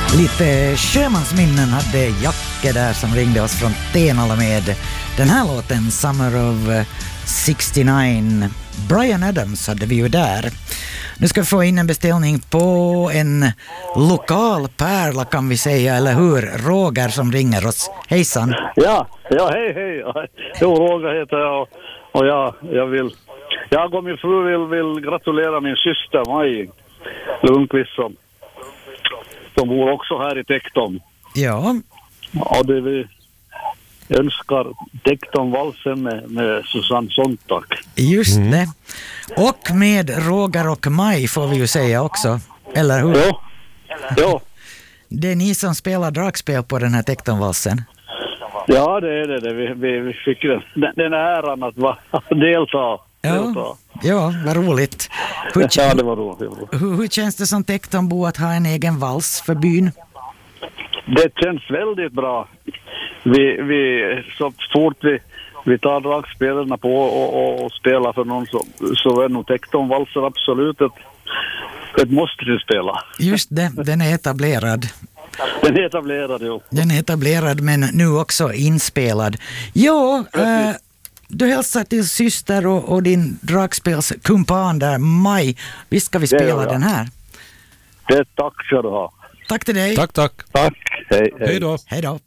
Lite sjömansminnen hade Jacke där som ringde oss från Tenala med den här låten Summer of 69. Bryan Adams hade vi ju där. Nu ska vi få in en beställning på en lokal pärla kan vi säga, eller hur? Roger som ringer oss. Hejsan. Ja, hej. Jo, Roger heter jag och jag och min fru vill gratulera min syster Maj Lundqvist som bor också här i Tekton. Ja. Och det vi önskar Tekton-valsen med Susanne Sontag. Just det. Och med Roger och Maj får vi ju säga också. Eller hur? Ja. Det är ni som spelar dragspel på den här Tekton-valsen. Ja, det är det. Vi fick den äran att delta. Ja, vad roligt. Ja, det var roligt. Hur känns det som Tektonbo att ha en egen vals för byn? Det känns väldigt bra. Vi så fort vi tar dragspelarna på och spelar för någon så är nog Tektonvalsen absolut ett måste till spela. Just det, den är etablerad. Den är etablerad, jo. Den är etablerad men nu också inspelad. Ja, du hälsar till syster och din dragspelskumpan där, Maj. Visst ska vi spela den här? Det tack ska du ha. Tack till dig. Tack. Tack, hej. Hej då. Hej då.